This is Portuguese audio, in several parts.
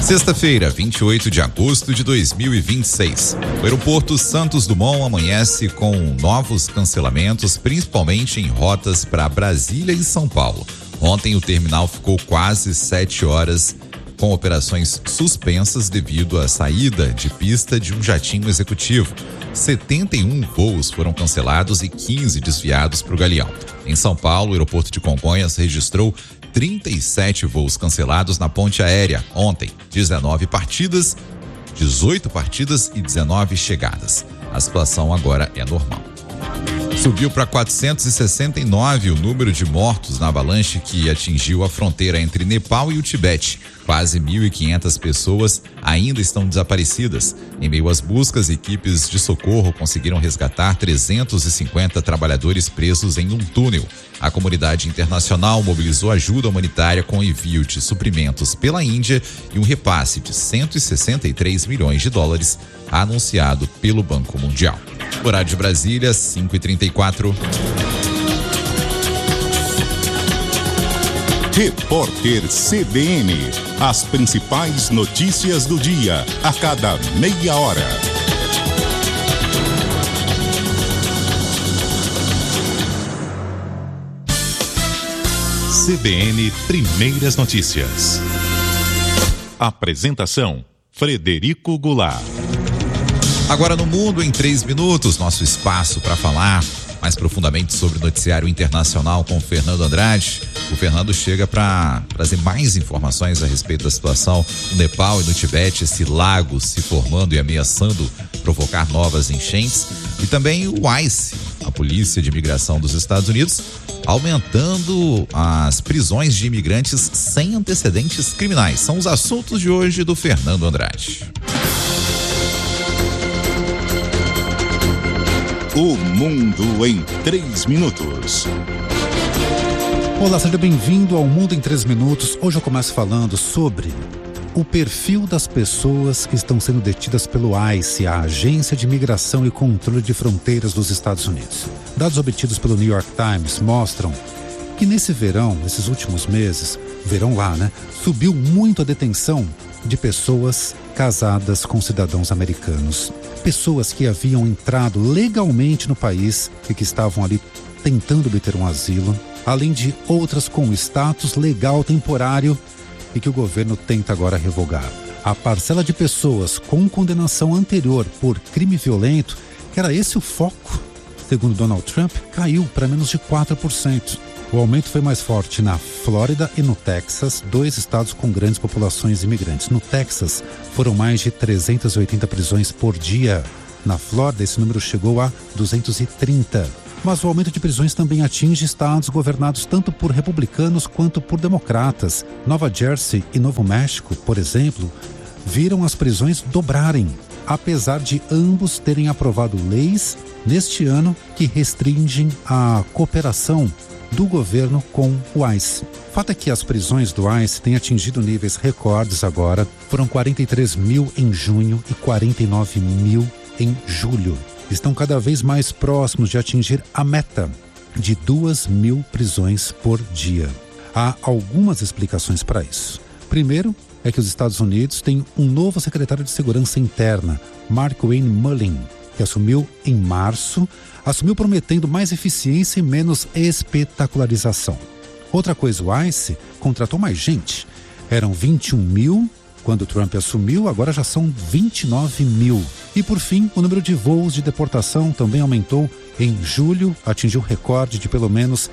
Sexta-feira, 28 de agosto de 2026. O aeroporto Santos Dumont amanhece com novos cancelamentos, principalmente em rotas para Brasília e São Paulo. Ontem o terminal ficou quase 7 horas com operações suspensas devido à saída de pista de um jatinho executivo. 71 voos foram cancelados e 15 desviados para o Galeão. Em São Paulo, o aeroporto de Congonhas registrou 37 voos cancelados na ponte aérea ontem, 18 partidas e 19 chegadas. A situação agora é normal. Subiu para 469 o número de mortos na avalanche que atingiu a fronteira entre Nepal e o Tibete. Quase 1.500 pessoas ainda estão desaparecidas. Em meio às buscas, equipes de socorro conseguiram resgatar 350 trabalhadores presos em um túnel. A comunidade internacional mobilizou ajuda humanitária com envio de suprimentos pela Índia e um repasse de 163 milhões de dólares anunciado pelo Banco Mundial. Horário de Brasília, 5h34. Repórter CBN. As principais notícias do dia, a cada meia hora. CBN Primeiras Notícias. Apresentação: Frederico Goulart. Agora no Mundo em 3 minutos, nosso espaço para falar mais profundamente sobre o noticiário internacional com o Fernando Andrade. O Fernando chega para trazer mais informações a respeito da situação no Nepal e no Tibete, esse lago se formando e ameaçando provocar novas enchentes. E também o ICE, a Polícia de Imigração dos Estados Unidos, aumentando as prisões de imigrantes sem antecedentes criminais. São os assuntos de hoje do Fernando Andrade. O Mundo em 3 minutos. Olá, seja bem-vindo ao Mundo em 3 minutos. Hoje eu começo falando sobre o perfil das pessoas que estão sendo detidas pelo ICE, a Agência de Imigração e Controle de Fronteiras dos Estados Unidos. Dados obtidos pelo New York Times mostram que nesse verão, nesses últimos meses, verão lá, né, subiu muito a detenção de pessoas casadas com cidadãos americanos. Pessoas que haviam entrado legalmente no país e que estavam ali tentando obter um asilo, além de outras com status legal temporário e que o governo tenta agora revogar. A parcela de pessoas com condenação anterior por crime violento, que era esse o foco, segundo Donald Trump, caiu para menos de 4%. O aumento foi mais forte na Flórida e no Texas, 2 estados com grandes populações imigrantes. No Texas, foram mais de 380 prisões por dia. Na Flórida, esse número chegou a 230. Mas o aumento de prisões também atinge estados governados tanto por republicanos quanto por democratas. Nova Jersey e Novo México, por exemplo, viram as prisões dobrarem, apesar de ambos terem aprovado leis neste ano que restringem a cooperação do governo com o ICE. O fato é que as prisões do ICE têm atingido níveis recordes agora. Foram 43 mil em junho e 49 mil em julho. Estão cada vez mais próximos de atingir a meta de 2.000 prisões por dia. Há algumas explicações para isso. Primeiro é que os Estados Unidos têm um novo secretário de Segurança Interna, Mark Wayne Mullin, que assumiu em março, prometendo mais eficiência e menos espetacularização. Outra coisa, o ICE contratou mais gente. Eram 21 mil quando Trump assumiu, agora já são 29 mil. E por fim, o número de voos de deportação também aumentou. Em julho, atingiu recorde de pelo menos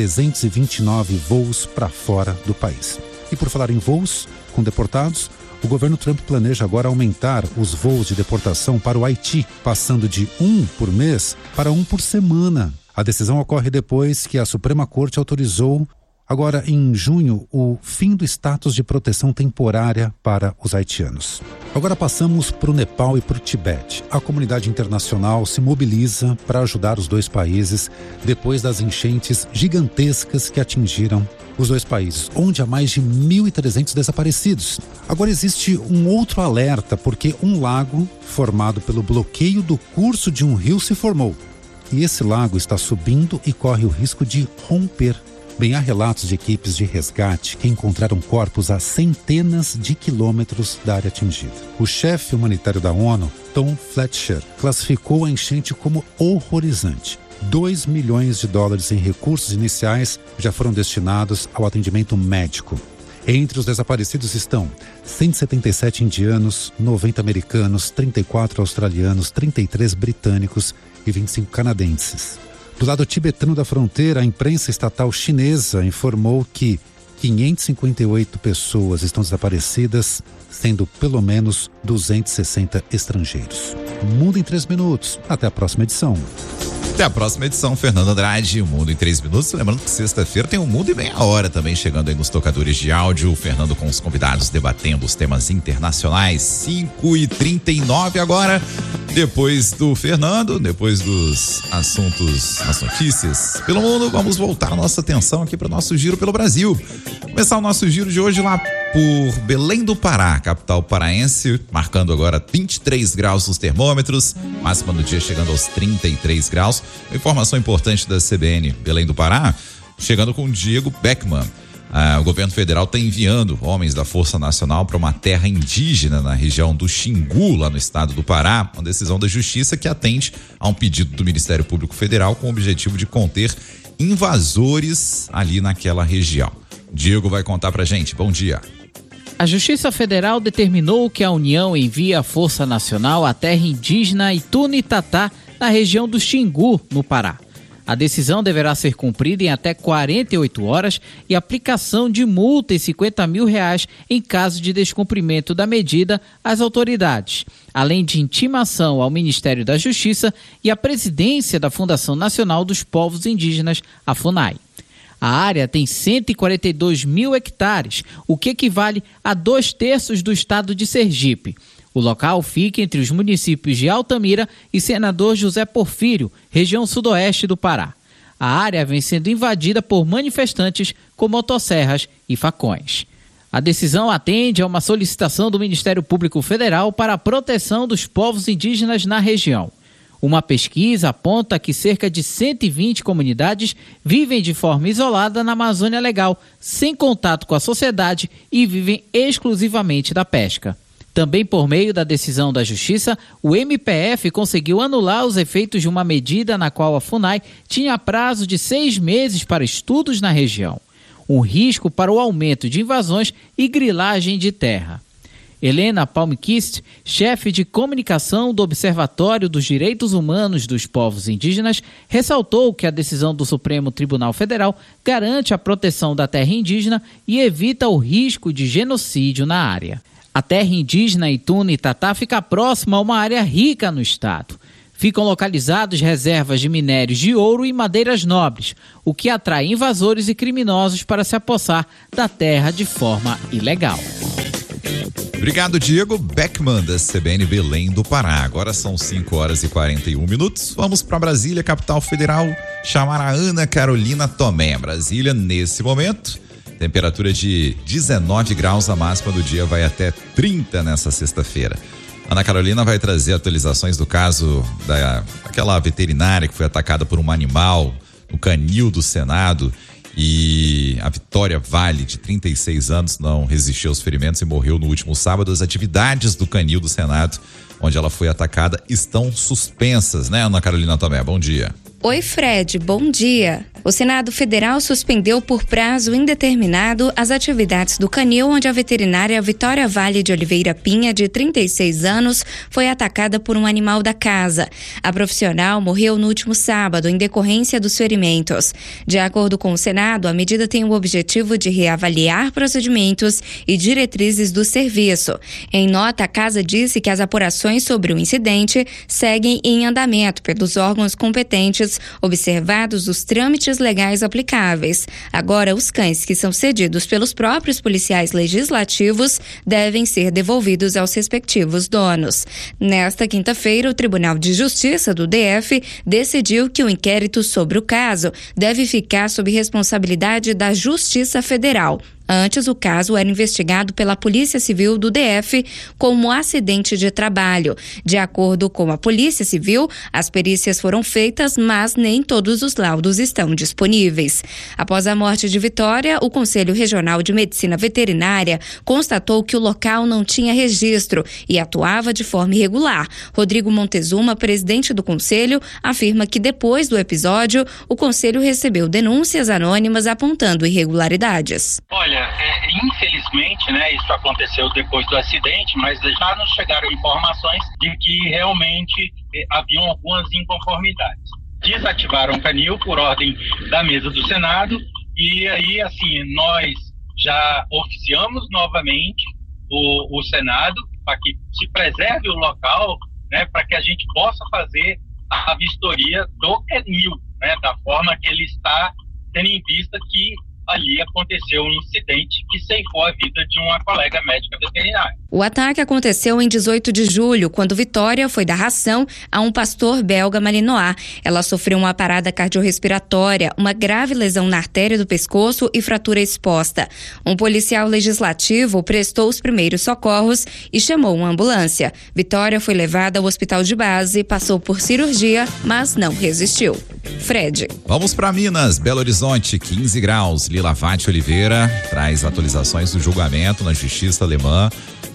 329 voos para fora do país. E por falar em voos com deportados, o governo Trump planeja agora aumentar os voos de deportação para o Haiti, passando de 1 por mês para 1 por semana. A decisão ocorre depois que a Suprema Corte autorizou, agora em junho, o fim do status de proteção temporária para os haitianos. Agora passamos para o Nepal e para o Tibete. A comunidade internacional se mobiliza para ajudar os dois países depois das enchentes gigantescas que atingiram os dois países, onde há mais de 1.300 desaparecidos. Agora existe um outro alerta, porque um lago formado pelo bloqueio do curso de um rio se formou. E esse lago está subindo e corre o risco de romper. Bem, há relatos de equipes de resgate que encontraram corpos a centenas de quilômetros da área atingida. O chefe humanitário da ONU, Tom Fletcher, classificou a enchente como horrorizante. 2 milhões de dólares em recursos iniciais já foram destinados ao atendimento médico. Entre os desaparecidos estão 177 indianos, 90 americanos, 34 australianos, 33 britânicos e 25 canadenses. Do lado tibetano da fronteira, a imprensa estatal chinesa informou que 558 pessoas estão desaparecidas, sendo pelo menos 260 estrangeiros. Mundo em 3 minutos. Até a próxima edição. Até a próxima edição, Fernando Andrade, o Mundo em 3 minutos. Lembrando que sexta-feira tem o Mundo em Meia Hora também chegando aí nos tocadores de áudio. O Fernando com os convidados debatendo os temas internacionais. 5h39 agora. Depois do Fernando, depois dos assuntos, as notícias pelo mundo, vamos voltar a nossa atenção aqui para o nosso giro pelo Brasil. Começar o nosso giro de hoje lá por Belém do Pará, capital paraense, marcando agora 23 graus nos termômetros, máxima do dia chegando aos 33 graus. Informação importante da CBN Belém do Pará, chegando com o Diego Beckman. O governo federal está enviando homens da Força Nacional para uma terra indígena na região do Xingu, lá no estado do Pará, uma decisão da Justiça que atende a um pedido do Ministério Público Federal com o objetivo de conter invasores ali naquela região. Diego vai contar pra gente. Bom dia. A Justiça Federal determinou que a União envie a Força Nacional à terra indígena Itunitatá, na região do Xingu, no Pará. A decisão deverá ser cumprida em até 48 horas e aplicação de multa em R$50 mil em caso de descumprimento da medida às autoridades, além de intimação ao Ministério da Justiça e à presidência da Fundação Nacional dos Povos Indígenas, a FUNAI. A área tem 142 mil hectares, o que equivale a 2/3 do estado de Sergipe. O local fica entre os municípios de Altamira e Senador José Porfírio, região sudoeste do Pará. A área vem sendo invadida por manifestantes com motosserras e facões. A decisão atende a uma solicitação do Ministério Público Federal para a proteção dos povos indígenas na região. Uma pesquisa aponta que cerca de 120 comunidades vivem de forma isolada na Amazônia Legal, sem contato com a sociedade e vivem exclusivamente da pesca. Também por meio da decisão da Justiça, o MPF conseguiu anular os efeitos de uma medida na qual a FUNAI tinha prazo de 6 meses para estudos na região. Um risco para o aumento de invasões e grilagem de terra. Helena Palmquist, chefe de comunicação do Observatório dos Direitos Humanos dos Povos Indígenas, ressaltou que a decisão do Supremo Tribunal Federal garante a proteção da terra indígena e evita o risco de genocídio na área. A terra indígena Itunitatá fica próxima a uma área rica no estado. Ficam localizados reservas de minérios de ouro e madeiras nobres, o que atrai invasores e criminosos para se apossar da terra de forma ilegal. Obrigado, Diego Beckman, da CBN Belém do Pará. Agora são 5h41. Vamos para Brasília, capital federal, chamar a Ana Carolina Tomé. Brasília, nesse momento, temperatura de 19 graus, a máxima do dia vai até 30 nessa sexta-feira. Ana Carolina vai trazer atualizações do caso daquela veterinária que foi atacada por um animal no canil do Senado. E a Vitória Vale, de 36 anos, não resistiu aos ferimentos e morreu no último sábado. As atividades do canil do Senado, onde ela foi atacada, estão suspensas, né, Ana Carolina Tomé? Bom dia. Oi, Fred, bom dia. O Senado Federal suspendeu por prazo indeterminado as atividades do canil onde a veterinária Vitória Vale de Oliveira Pinha, de 36 anos, foi atacada por um animal da casa. A profissional morreu no último sábado em decorrência dos ferimentos. De acordo com o Senado, a medida tem o objetivo de reavaliar procedimentos e diretrizes do serviço. Em nota, a casa disse que as apurações sobre o incidente seguem em andamento pelos órgãos competentes, observados os trâmites legais aplicáveis. Agora, os cães que são cedidos pelos próprios policiais legislativos devem ser devolvidos aos respectivos donos. Nesta quinta-feira, o Tribunal de Justiça do DF decidiu que o inquérito sobre o caso deve ficar sob responsabilidade da Justiça Federal. Antes, o caso era investigado pela Polícia Civil do DF como acidente de trabalho. De acordo com a Polícia Civil, as perícias foram feitas, mas nem todos os laudos estão disponíveis. Após a morte de Vitória, o Conselho Regional de Medicina Veterinária constatou que o local não tinha registro e atuava de forma irregular. Rodrigo Montezuma, presidente do Conselho, afirma que depois do episódio, o Conselho recebeu denúncias anônimas apontando irregularidades. Olha, infelizmente, isso aconteceu depois do acidente, mas já nos chegaram informações de que realmente haviam algumas inconformidades. Desativaram o canil por ordem da mesa do Senado e aí, nós já oficiamos novamente o Senado para que se preserve o local, para que a gente possa fazer a vistoria do canil, da forma que ele está, tendo em vista que ali aconteceu um incidente que ceifou a vida de uma colega médica veterinária. O ataque aconteceu em 18 de julho, quando Vitória foi dar ração a um pastor belga malinois. Ela sofreu uma parada cardiorrespiratória, uma grave lesão na artéria do pescoço e fratura exposta. Um policial legislativo prestou os primeiros socorros e chamou uma ambulância. Vitória foi levada ao hospital de base, passou por cirurgia, mas não resistiu. Fred. Vamos para Minas, Belo Horizonte, 15 graus. Lila Vatti Oliveira traz atualizações do julgamento na justiça alemã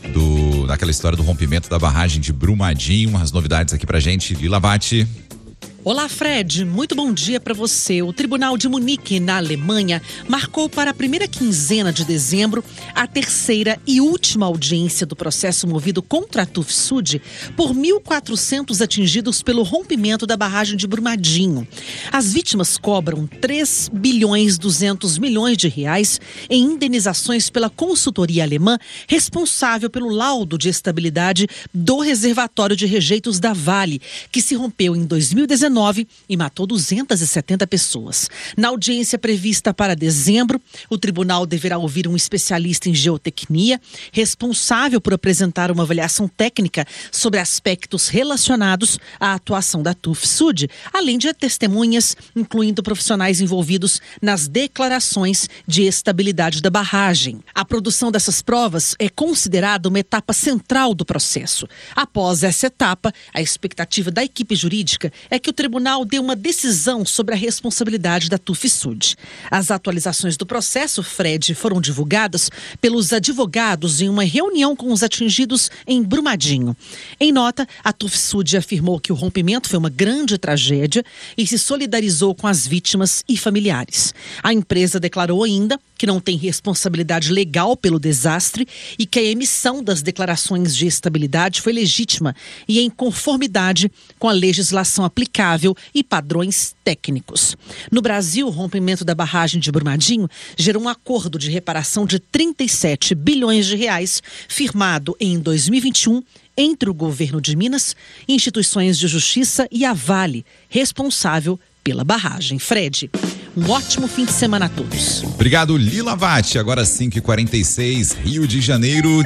daquela história do rompimento da barragem de Brumadinho. As novidades aqui pra gente, Lila Vatti. Olá, Fred. Muito bom dia para você. O Tribunal de Munique, na Alemanha, marcou para a primeira quinzena de dezembro a terceira e última audiência do processo movido contra a TÜV-SÜD por 1.400 atingidos pelo rompimento da barragem de Brumadinho. As vítimas cobram 3 bilhões 200 milhões de reais em indenizações pela consultoria alemã responsável pelo laudo de estabilidade do reservatório de rejeitos da Vale, que se rompeu em 2019 e matou 270 pessoas. Na audiência prevista para dezembro, o tribunal deverá ouvir um especialista em geotecnia, responsável por apresentar uma avaliação técnica sobre aspectos relacionados à atuação da TÜV-SÜD, além de testemunhas, incluindo profissionais envolvidos nas declarações de estabilidade da barragem. A produção dessas provas é considerada uma etapa central do processo. Após essa etapa, a expectativa da equipe jurídica é que o tribunal dê uma decisão sobre a responsabilidade da TÜV-SÜD. As atualizações do processo, Fred, foram divulgadas pelos advogados em uma reunião com os atingidos em Brumadinho. Em nota, a TÜV-SÜD afirmou que o rompimento foi uma grande tragédia e se solidarizou com as vítimas e familiares. A empresa declarou ainda que não tem responsabilidade legal pelo desastre e que a emissão das declarações de estabilidade foi legítima e em conformidade com a legislação aplicável e padrões técnicos. No Brasil, o rompimento da barragem de Brumadinho gerou um acordo de reparação de 37 bilhões de reais firmado em 2021 entre o governo de Minas, instituições de justiça e a Vale, responsável pela barragem. Fred, um ótimo fim de semana a todos. Obrigado, Lila Vatti. Agora 5h46, Rio de Janeiro.